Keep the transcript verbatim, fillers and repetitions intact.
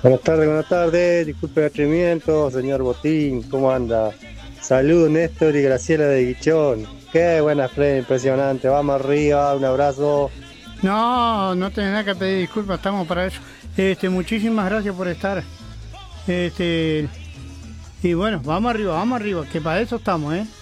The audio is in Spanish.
Buenas tardes, buenas tardes. Disculpe el atrevimiento, señor Botín. ¿Cómo anda? Saludos, Néstor y Graciela de Guichón. Qué buena frente, impresionante. Vamos arriba, un abrazo. No, no tenés nada que pedir disculpas, estamos para eso. Este, muchísimas gracias por estar. Este, y bueno, vamos arriba, vamos arriba, que para eso estamos, ¿eh?